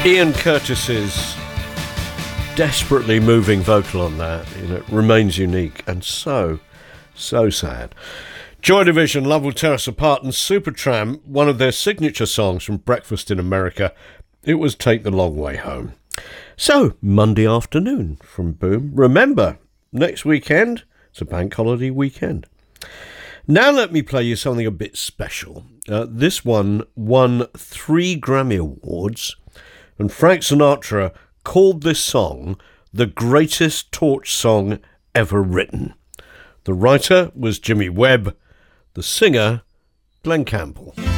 Ian Curtis's desperately moving vocal on that, it remains unique and so sad. Joy Division, Love Will Tear Us Apart, and Supertramp, one of their signature songs from Breakfast in America, it was Take the Long Way Home. So, Monday afternoon from Boom. Remember, next weekend, it's a bank holiday weekend. Now let me play you something a bit special. This one won 3 Grammy Awards, and Frank Sinatra called this song the greatest torch song ever written. The writer was Jimmy Webb, the singer, Glenn Campbell.